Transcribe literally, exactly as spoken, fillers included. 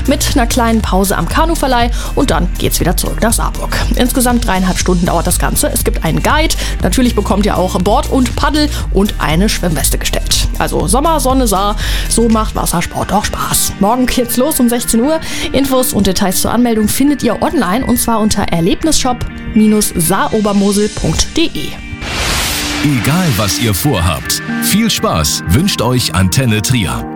mit einer kleinen Pause am Kanuverleih und dann geht's wieder zurück nach Saarburg. Insgesamt dreieinhalb Stunden dauert das Ganze. Es gibt einen Guide, natürlich bekommt ihr auch Bord und Paddel und eine Schwimmweste gestellt. Also Sommer, Sonne, Saar, so macht Wassersport auch Spaß. Morgen geht's los um sechzehn Uhr. Infos und Details zur Anmeldung findet ihr online und zwar unter erlebnisshop Bindestrich saarobermosel punkt de. Egal was ihr vorhabt, viel Spaß wünscht euch Antenne Trier.